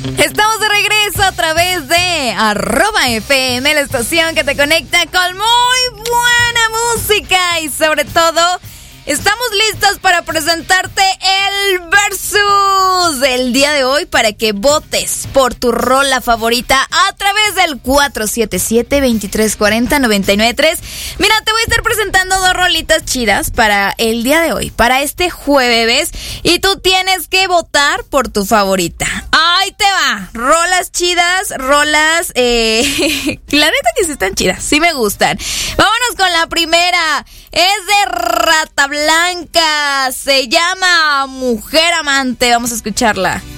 Estamos de regreso a través de @FM, la estación que te conecta con muy buena música y sobre todo estamos listos para presentarte el versus del día de hoy para que votes por tu rola favorita a través del 477-2340-993. Mira, te voy a estar presentando dos rolitas chidas para el día de hoy, para este jueves, y tú tienes que votar por tu favorita. Ahí te va, rolas chidas, rolas, la neta que sí están chidas, sí me gustan. Vámonos con la primera, es de Rata Blanca, se llama Mujer Amante, vamos a escucharla.